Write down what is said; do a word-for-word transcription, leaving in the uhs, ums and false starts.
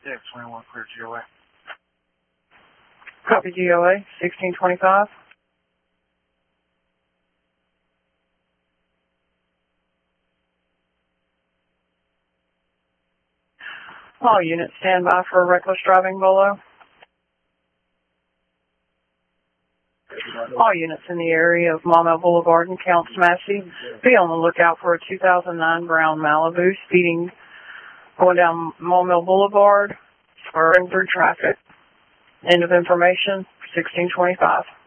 six, twenty-one, clear G O A. Copy G O A, sixteen twenty-five. All units stand by for a reckless driving below. All units in the area of Maumelle Boulevard and Counts Massey, be on the lookout for a two thousand nine brown Malibu speeding going down Maumelle Boulevard, spurring through traffic. End of information, sixteen twenty-five.